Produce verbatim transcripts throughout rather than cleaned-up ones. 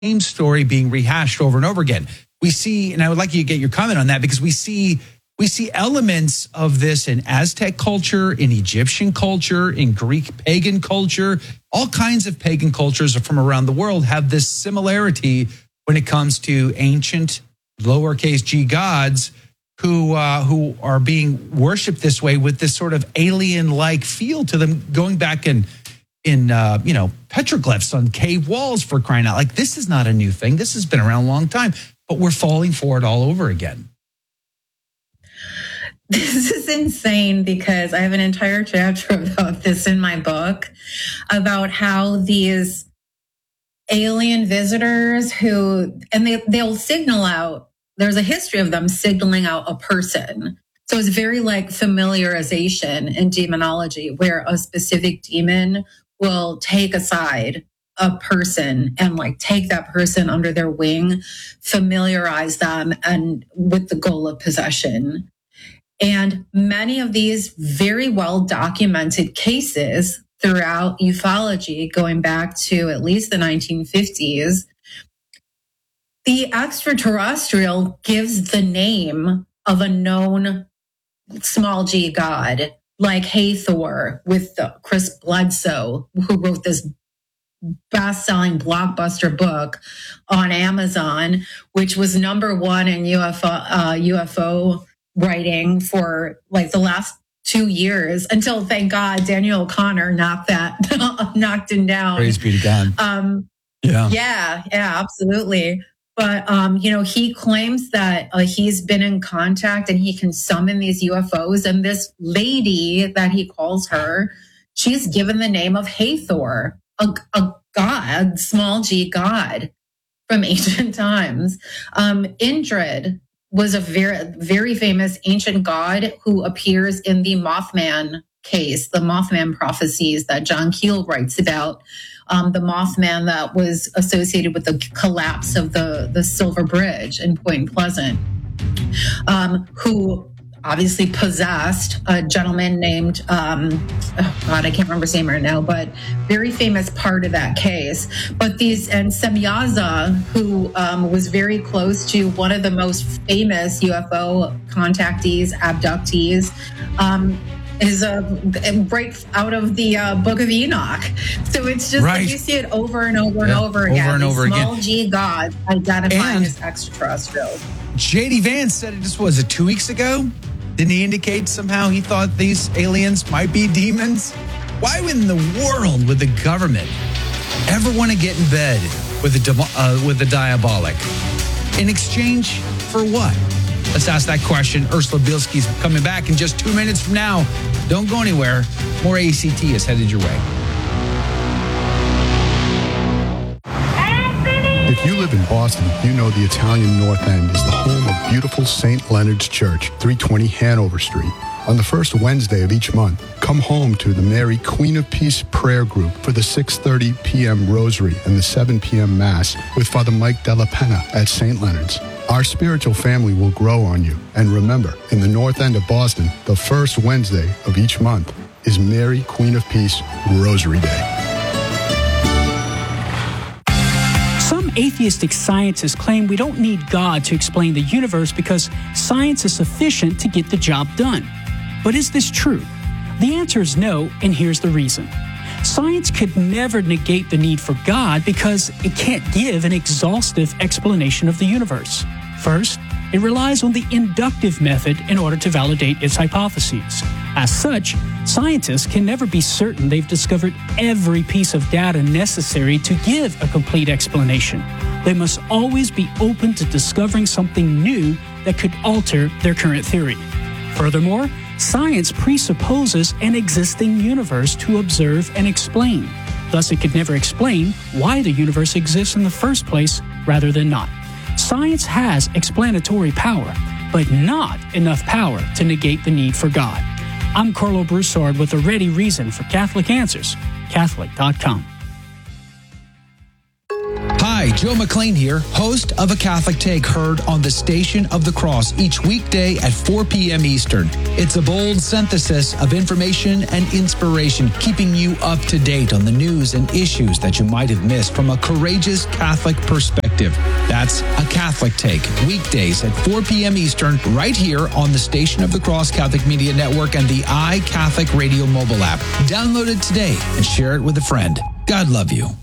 same story being rehashed over and over again. We see, and I would like you to get your comment on that, because we see we see elements of this in Aztec culture, in Egyptian culture, in Greek pagan culture. All kinds of pagan cultures from around the world have this similarity when it comes to ancient lowercase g gods who uh, who are being worshipped this way, with this sort of alien-like feel to them, going back in in uh, you know petroglyphs on cave walls, for crying out. Like, this is not a new thing. This has been around a long time, but we're falling for it all over again. This is insane, because I have an entire chapter about this in my book, about how these alien visitors who, and they, they'll signal out, there's a history of them signaling out a person. So it's very like familiarization in demonology, where a specific demon will take aside a person and like take that person under their wing, familiarize them, and with the goal of possession. And many of these very well documented cases throughout ufology, going back to at least the nineteen fifties, the extraterrestrial gives the name of a known small g god, like Hathor with the Chris Bledsoe, who wrote this best-selling blockbuster book on Amazon, which was number one in U F O, uh, U F O writing for like the last two years until, thank God, Daniel O'Connor knocked that, knocked him down. Praise be to God. Um, yeah, yeah, yeah, absolutely. But, um, you know, he claims that uh, he's been in contact and he can summon these U F Os. And this lady that he calls her, she's given the name of Hathor, a, a god, small g god from ancient times. Um, Indrid was a very, very famous ancient god who appears in the Mothman case, the Mothman prophecies that John Keel writes about. Um, the Mothman that was associated with the collapse of the, the Silver Bridge in Point Pleasant, um, who obviously possessed a gentleman named, um, oh God, I can't remember his name right now, but very famous part of that case. But these, and Semyaza, who um, was very close to one of the most famous U F O contactees, abductees, um, is a right out of the uh, Book of Enoch. So it's just right. like you see it over and over yeah, and over again. Over and over small again. G gods identifying And as extraterrestrial. J D Vance said it just was it two weeks ago? Didn't he indicate somehow he thought these aliens might be demons? Why in the world would the government ever want to get in bed with the uh, with the diabolic? In exchange for what? Let's ask that question. Ursula Bielski's coming back in just two minutes from now. Don't go anywhere. More A C T is headed your way. If you live in Boston, you know the Italian North End is the home of beautiful Saint Leonard's Church, three twenty Hanover Street. On the first Wednesday of each month, come home to the Mary Queen of Peace prayer group for the six thirty p.m. Rosary and the seven p.m. Mass with Father Mike Della Penna at Saint Leonard's. Our spiritual family will grow on you. And remember, in the North End of Boston, the first Wednesday of each month is Mary Queen of Peace Rosary Day. Some atheistic scientists claim we don't need God to explain the universe because science is sufficient to get the job done. But is this true? The answer is no, and here's the reason. Science could never negate the need for God because it can't give an exhaustive explanation of the universe. First, it relies on the inductive method in order to validate its hypotheses. As such, scientists can never be certain they've discovered every piece of data necessary to give a complete explanation. They must always be open to discovering something new that could alter their current theory. Furthermore, science presupposes an existing universe to observe and explain. Thus, it could never explain why the universe exists in the first place rather than not. Science has explanatory power, but not enough power to negate the need for God. I'm Carlo Broussard with a ready reason for Catholic Answers, Catholic dot com. Hi, Hi, Joe McLean here, host of A Catholic Take, heard on the Station of the Cross each weekday at four p.m. Eastern. It's a bold synthesis of information and inspiration, keeping you up to date on the news and issues that you might have missed from a courageous Catholic perspective. That's A Catholic Take, weekdays at four p.m. Eastern, right here on the Station of the Cross Catholic Media Network and the iCatholic Radio mobile app. Download it today and share it with a friend. God love you.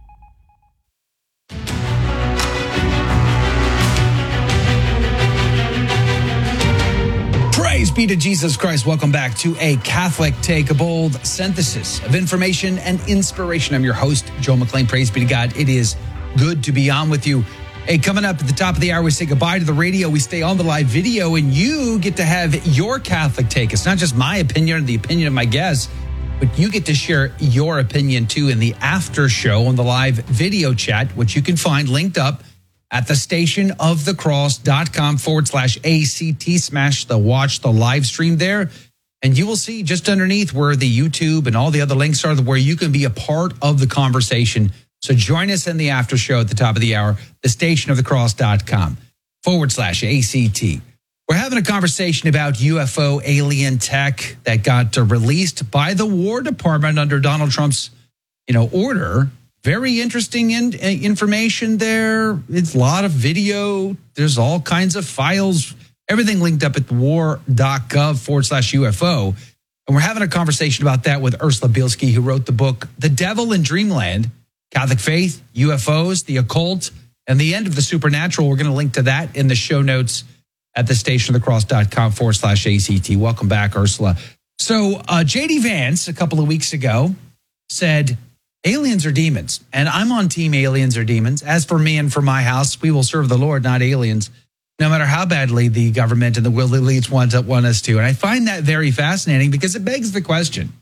Praise be to Jesus Christ. Welcome back to A Catholic Take, a bold synthesis of information and inspiration. I'm your host, Joe McLean. Praise be to God. It is good to be on with you. Hey, coming up at the top of the hour, we say goodbye to the radio. We stay on the live video, and you get to have your Catholic take. It's not just my opinion or the opinion of my guests, but you get to share your opinion, too, in the after show on the live video chat, which you can find linked up at the stationofthecross.com forward slash ACT. Smash the watch the live stream there. And you will see just underneath where the YouTube and all the other links are, where you can be a part of the conversation. So join us in the after show at the top of the hour, the stationofthecross.com forward slash ACT. We're having a conversation about U F O alien tech that got uh, released by the War Department under Donald Trump's, you know, order. Very interesting in, uh, information there. It's a lot of video. There's all kinds of files, everything linked up at war.gov forward slash UFO. And we're having a conversation about that with Ursula Bielski, who wrote the book, The Devil in Dreamland, Catholic Faith, U F Os, the Occult, and the End of the Supernatural. We're going to link to that in the show notes at the stationofthecross.com forward slash ACT. Welcome back, Ursula. So uh, J D Vance, a couple of weeks ago, said, aliens are demons, and I'm on team aliens are demons. As for me and for my house, we will serve the Lord, not aliens, no matter how badly the government and the world elites want, to, want us to. And I find that very fascinating because it begs the question,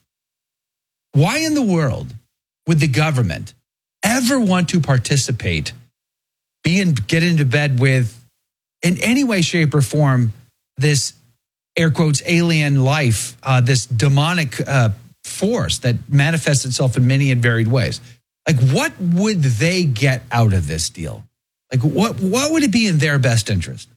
why in the world would the government ever want to participate, be in, get into bed with, in any way, shape, or form, this, air quotes, alien life, uh, this demonic uh force that manifests itself in many and varied ways? Like, what would they get out of this deal? Like, what what would it be in their best interest?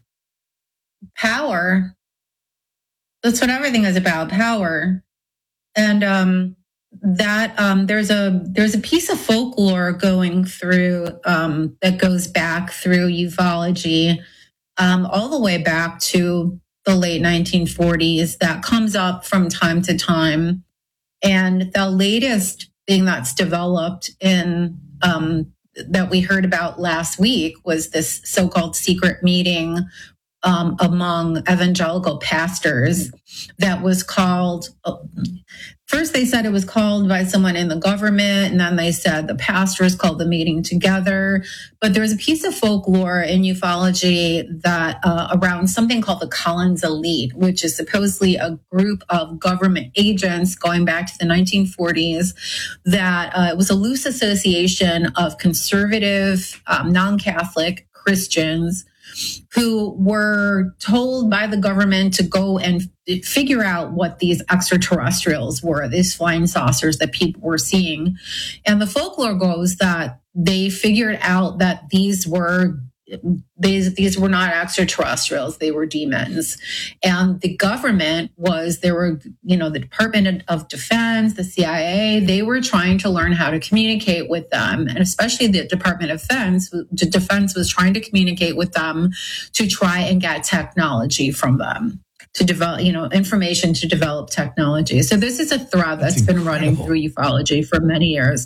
Power. That's what everything is about, power. And um, that um, there's a there's a piece of folklore going through um, that goes back through ufology, um, all the way back to the late nineteen forties that comes up from time to time. And the latest thing that's developed in um, that we heard about last week was this so-called secret meeting um, among evangelical pastors that was called, uh, first they said it was called by someone in the government, and then they said the pastors called the meeting together. But there's a piece of folklore in ufology that uh, around something called the Collins Elite, which is supposedly a group of government agents going back to the nineteen forties, that uh, it was a loose association of conservative, um, non-Catholic Christians who were told by the government to go and figure out what these extraterrestrials were, these flying saucers that people were seeing. And the folklore goes that they figured out that these were these these were not extraterrestrials, they were demons. And the government was, there were, you know, the Department of Defense, the C I A, they were trying to learn how to communicate with them. And especially the Department of Defense, the Defense was trying to communicate with them to try and get technology from them, to develop, you know, information to develop technology. So this is a thread that's, that's been running through ufology for many years.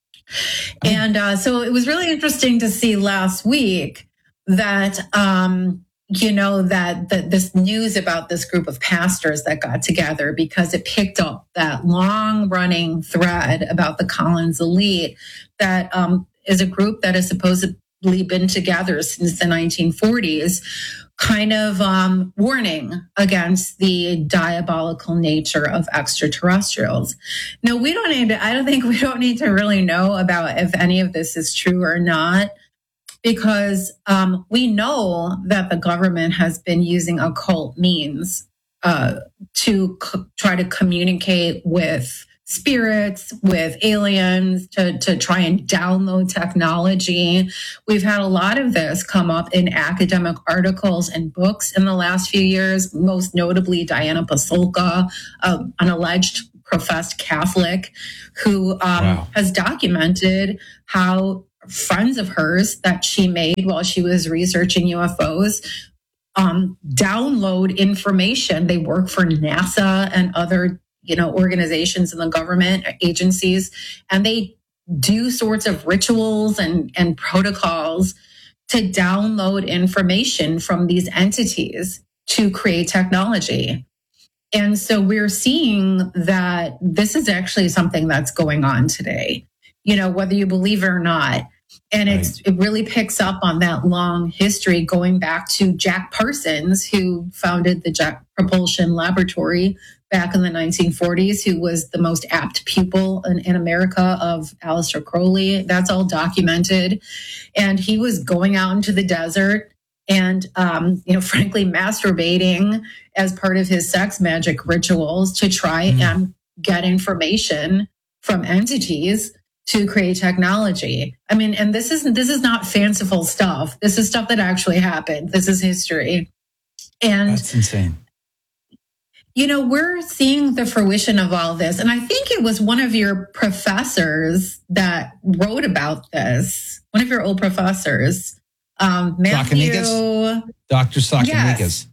And uh, so it was really interesting to see last week that, um, you know, that, that this news about this group of pastors that got together, because it picked up that long running thread about the Collins Elite that um, is a group that has supposedly been together since the nineteen forties, kind of um, warning against the diabolical nature of extraterrestrials. No, we don't need to, I don't think we don't need to really know about if any of this is true or not, because um, we know that the government has been using occult means uh, to co- try to communicate with spirits, with aliens, to, to try and download technology. We've had a lot of this come up in academic articles and books in the last few years, most notably Diana Pasulka, uh, an alleged professed Catholic who um, wow. has documented how friends of hers that she made while she was researching U F Os um, download information. They work for NASA and other, you know, organizations in the government agencies, and they do sorts of rituals and, and protocols to download information from these entities to create technology. And so we're seeing that this is actually something that's going on today, you know, whether you believe it or not. And right. it's, it really picks up on that long history going back to Jack Parsons, who founded the Jet Propulsion Laboratory back in the nineteen forties, who was the most apt pupil in, in America of Aleister Crowley. That's all documented. And he was going out into the desert and, um, you know, frankly, masturbating as part of his sex magic rituals to try mm. and get information from entities to create technology. I mean, and this isn't, this is not fanciful stuff. This is stuff that actually happened. This is history. And that's insane. You know, we're seeing the fruition of all this. And I think it was one of your professors that wrote about this, one of your old professors, um, Matthew. Doctor Sakanikas. Yes.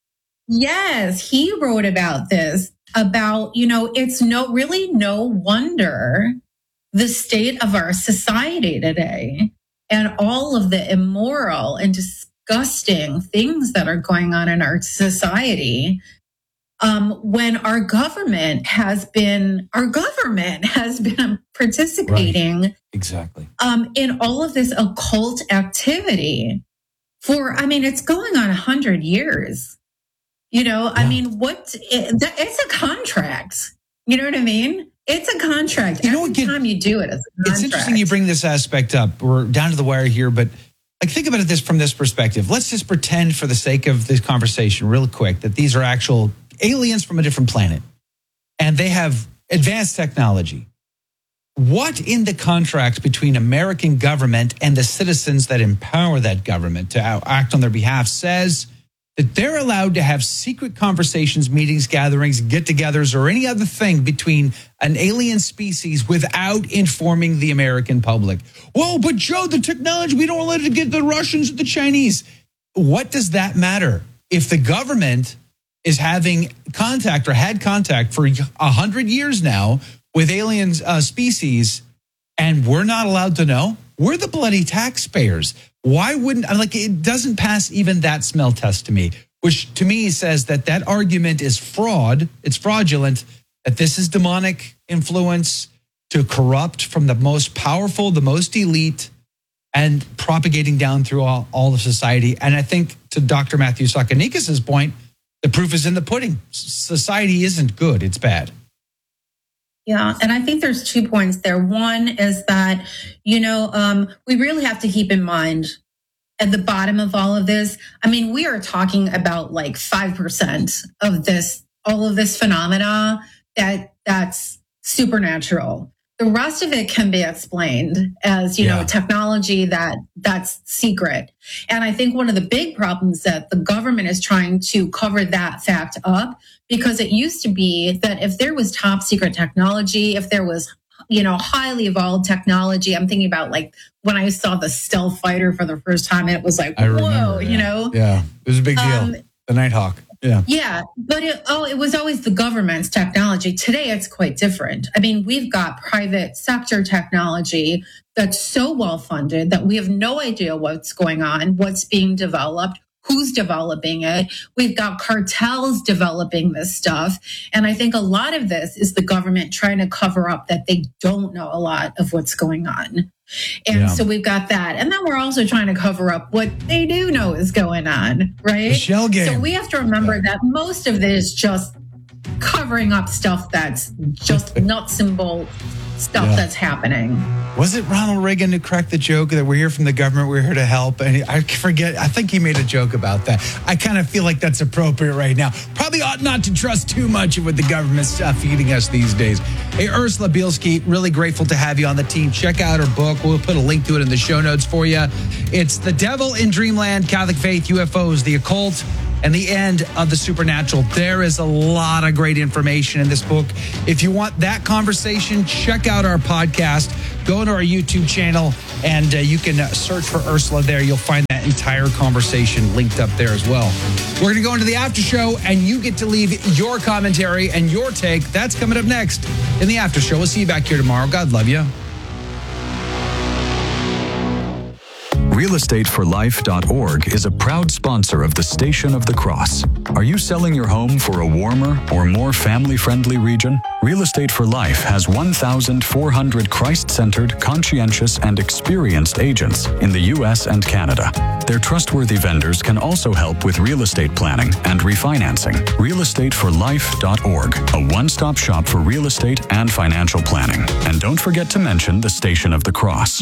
yes, he wrote about this, about, you know, it's no really no wonder the state of our society today and all of the immoral and disgusting things that are going on in our society. Um, when our government has been, our government has been participating right. exactly um, in all of this occult activity for, I mean, it's going on a hundred years. You know, yeah. I mean, what? It, it's a contract. You know what I mean? It's a contract. You Every know what, time you do it, it's a contract. It's interesting you bring this aspect up. We're down to the wire here, but like, think about it this from this perspective. Let's just pretend, for the sake of this conversation, real quick, that these are actual aliens from a different planet, and they have advanced technology. What in the contract between American government and the citizens that empower that government to act on their behalf says that they're allowed to have secret conversations, meetings, gatherings, get-togethers, or any other thing between an alien species without informing the American public? Whoa, but Joe, the technology, we don't let it get the Russians or the Chinese. What does that matter if the government is having contact or had contact for a hundred years now with alien uh, species, and we're not allowed to know? We're the bloody taxpayers. Why wouldn't, like, it doesn't pass even that smell test to me, which to me says that that argument is fraud. It's fraudulent, that this is demonic influence to corrupt from the most powerful, the most elite, and propagating down through all, all of society. And I think, to Doctor Matthew Sakanikas' point, the proof is in the pudding. Society isn't good, it's bad. Yeah, and I think there's two points there. One is that, you know, um, we really have to keep in mind at the bottom of all of this, I mean, we are talking about like five percent of this, all of this phenomena that that's supernatural. The rest of it can be explained as, you yeah. know, technology that that's secret. And I think one of the big problems that the government is trying to cover that fact up, because it used to be that if there was top secret technology, if there was, you know, highly evolved technology, I'm thinking about like when I saw the stealth fighter for the first time, it was like, I whoa, remember, you yeah. know? Yeah, it was a big deal. Um, the Nighthawk. Yeah. Yeah. But it, oh, it was always the government's technology. Today, it's quite different. I mean, we've got private sector technology that's so well funded that we have no idea what's going on, what's being developed, who's developing it. We've got cartels developing this stuff. And I think a lot of this is the government trying to cover up that they don't know a lot of what's going on. And yeah. so we've got that. And then we're also trying to cover up what they do know is going on, right? The shell game. So we have to remember yeah. that most of this is just covering up stuff that's just nuts and bolts stuff Yeah. that's happening. Was it Ronald Reagan who cracked the joke that we're here from the government, we're here to help? And I forget, I think he made a joke about that. I kind of feel like that's appropriate right now. Probably ought not to trust too much of what the government's uh, feeding us these days. Hey, Ursula Bielski, really grateful to have you on the team. Check out her book. We'll put a link to it in the show notes for you. It's The Devil in Dreamland, Catholic Faith, U F Os, the Occult, and the End of the Supernatural. There is a lot of great information in this book. If you want that conversation, check out our podcast. Go to our YouTube channel, and uh, you can uh, search for Ursula there. You'll find that entire conversation linked up there as well. We're going to go into the after show, and you get to leave your commentary and your take. That's coming up next in the after show. We'll see you back here tomorrow. God love you. real estate for life dot org is a proud sponsor of the Station of the Cross. Are you selling your home for a warmer or more family-friendly region? Real Estate for Life has one thousand four hundred Christ-centered, conscientious, and experienced agents in the U S and Canada. Their trustworthy vendors can also help with real estate planning and refinancing. real estate for life dot org, a one-stop shop for real estate and financial planning. And don't forget to mention the Station of the Cross.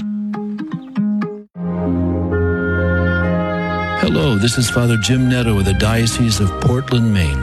Hello, this is Father Jim Netto of the Diocese of Portland, Maine.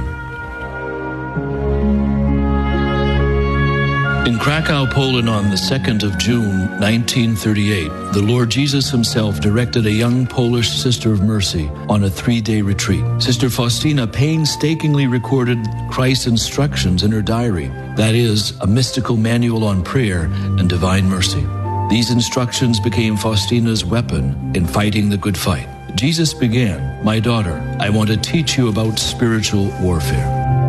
In Krakow, Poland on the second of June, nineteen thirty-eight, the Lord Jesus himself directed a young Polish Sister of Mercy on a three-day retreat. Sister Faustina painstakingly recorded Christ's instructions in her diary, that is, a mystical manual on prayer and divine mercy. These instructions became Faustina's weapon in fighting the good fight. Jesus began, "My daughter, I want to teach you about spiritual warfare."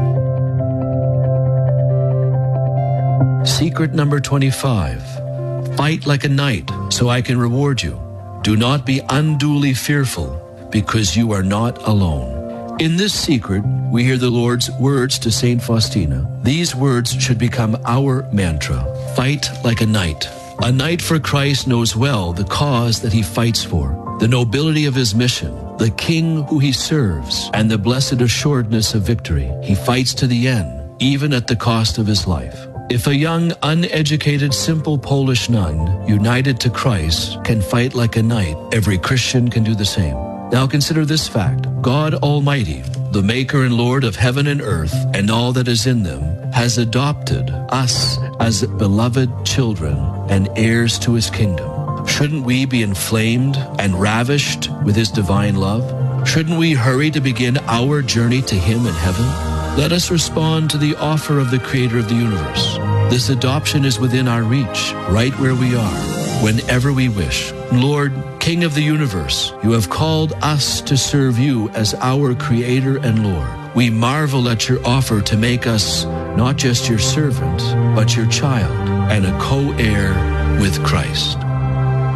Secret number twenty-five. Fight like a knight so I can reward you. Do not be unduly fearful because you are not alone. In this secret, we hear the Lord's words to Saint Faustina. These words should become our mantra. Fight like a knight. A knight for Christ knows well the cause that he fights for, the nobility of his mission, the king who he serves, and the blessed assuredness of victory. He fights to the end, even at the cost of his life. If a young, uneducated, simple Polish nun, united to Christ, can fight like a knight, every Christian can do the same. Now consider this fact. God Almighty, the maker and Lord of heaven and earth and all that is in them, has adopted us as beloved children and heirs to his kingdom. Shouldn't we be inflamed and ravished with his divine love? Shouldn't we hurry to begin our journey to him in heaven? Let us respond to the offer of the Creator of the universe. This adoption is within our reach, right where we are, whenever we wish. Lord, King of the universe, you have called us to serve you as our Creator and Lord. We marvel at your offer to make us not just your servant, but your child and a co-heir with Christ.